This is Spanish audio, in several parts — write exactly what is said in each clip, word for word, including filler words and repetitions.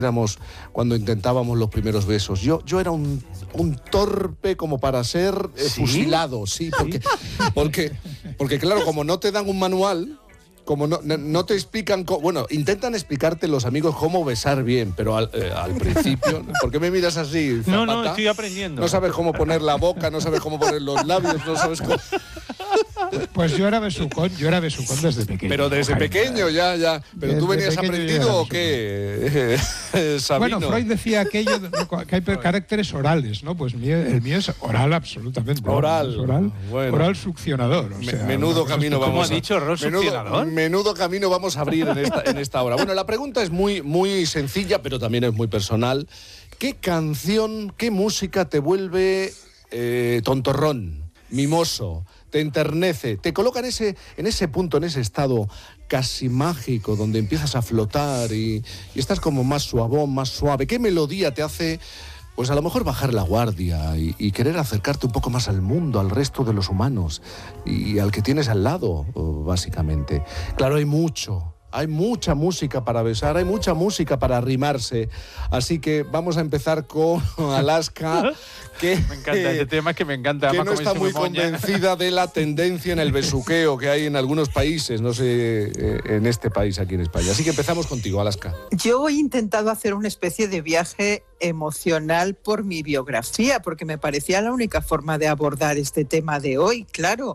éramos cuando intentábamos los primeros besos. Yo, yo era un, un torpe como para ser eh, ¿Sí? fusilado, sí, porque, porque, porque claro, como no te dan un manual, como no, no, no te explican, co- bueno, intentan explicarte los amigos cómo besar bien, pero al, eh, al principio, ¿por qué me miras así, Zapata? No, no, estoy aprendiendo. No sabes cómo poner la boca, no sabes cómo poner los labios, no sabes cómo... Pues yo era besucón, yo era besucón desde pequeño. Pero desde Jaime. pequeño, ya, ya. ¿Pero tú Desde venías pequeño aprendido yo o era qué, eh, Sabino? Bueno, Freud decía aquello de, que hay caracteres orales, ¿no? Pues mío- el mío es oral absolutamente. Oral, Es oral, bueno. oral succionador. O Me- sea, menudo una cosa camino estupenda. vamos ¿Cómo ha dicho, Ros, menudo, succionador? menudo camino vamos a abrir en esta, en esta hora. Bueno, la pregunta es muy, muy sencilla, pero también es muy personal. ¿Qué canción, qué música te vuelve eh, tontorrón, mimoso, te enternece, te coloca en ese, en ese punto, en ese estado casi mágico, donde empiezas a flotar y, y estás como más suavón, más suave? ¿Qué melodía te hace, pues a lo mejor bajar la guardia y, y querer acercarte un poco más al mundo, al resto de los humanos y al que tienes al lado, básicamente? Claro, hay mucho. Hay mucha música para besar, hay mucha música para arrimarse. Así que vamos a empezar con Alaska, que, Me encanta este tema, es que me encanta. que Además, no como está dice muy Bemoña. convencida de la tendencia en el besuqueo que hay en algunos países, no sé, eh, en este país, aquí en España. Así que empezamos contigo, Alaska. Yo he intentado hacer una especie de viaje emocional por mi biografía, porque me parecía la única forma de abordar este tema de hoy, claro.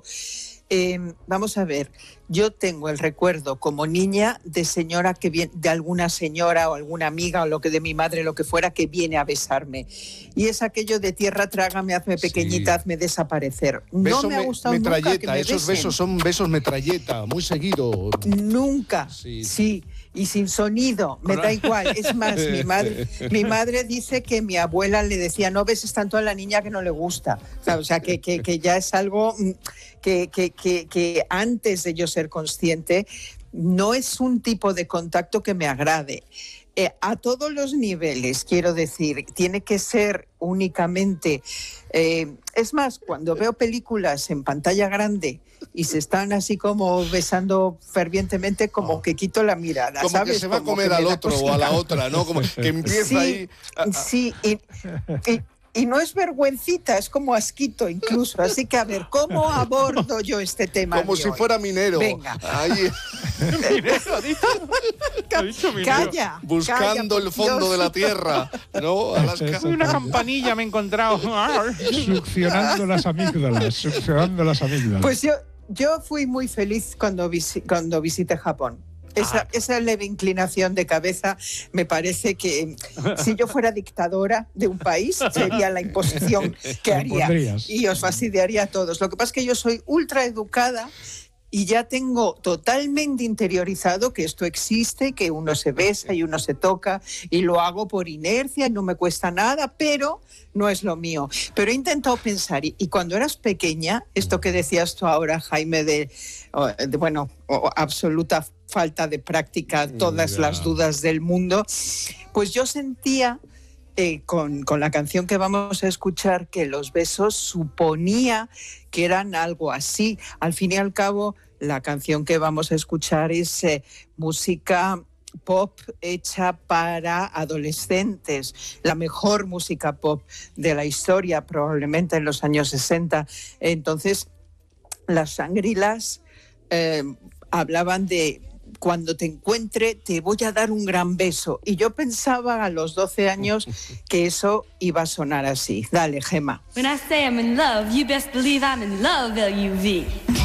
Eh, vamos a ver, yo tengo el recuerdo como niña de señora que viene, de alguna señora o alguna amiga o lo que de mi madre, lo que fuera, que viene a besarme. Y es aquello de tierra trágame, hazme pequeñita, Sí. hazme desaparecer. No Beso me ha me- gustado nunca metralleta, que me esos besen. besos son besos metralleta, muy seguido. Nunca, Sí. sí. Y sin sonido, me da igual. Es más, mi madre, mi madre dice que mi abuela le decía, no beses tanto a la niña que no le gusta. O sea, o sea, que, que, que ya es algo mm, que, que, que, que antes de yo ser consciente, no es un tipo de contacto que me agrade. Eh, a todos los niveles, quiero decir, tiene que ser únicamente... eh, es más, cuando veo películas en pantalla grande y se están así como besando fervientemente, como que quito la mirada, Como ¿sabes? que se va a Como comer que me al da otro o a cosita. la otra, ¿no? Como que empieza Sí, ahí... a- a- sí, y, y- y no es vergüencita, es como asquito incluso. Así que, a ver, ¿cómo abordo yo este tema? Como de si hoy? fuera minero. Venga. Ahí, Minero, ha dicho. Ha dicho minero. Calla. buscando calla, el fondo por de la Dios. tierra, ¿no, Alaska? Una campanilla me he encontrado. Succionando las amígdalas, succionando las amígdalas. Pues yo, yo fui muy feliz cuando, visi- cuando visité Japón. Esa, Ah. esa leve inclinación de cabeza me parece que si yo fuera dictadora de un país sería la imposición que La haría impondrías. y os fastidiaría a todos. Lo que pasa es que yo soy ultra educada y ya tengo totalmente interiorizado que esto existe, que uno se besa y uno se toca y lo hago por inercia y no me cuesta nada, pero no es lo mío. Pero he intentado pensar, y, y cuando eras pequeña, esto que decías tú ahora, Jaime, de, o- de, bueno, o- absoluta falta de práctica, todas Ya. las dudas del mundo, pues yo sentía eh, con, con la canción que vamos a escuchar que los besos suponía que eran algo así. Al fin y al cabo, la canción que vamos a escuchar es eh, música pop hecha para adolescentes, la mejor música pop de la historia, probablemente en los años sesenta. Entonces, las Shangri-Las eh, hablaban de cuando te encuentre te voy a dar un gran beso. Y yo pensaba a los doce años que eso iba a sonar así. Dale, Gemma. When I say I'm in love, you best believe I'm in love, L U V.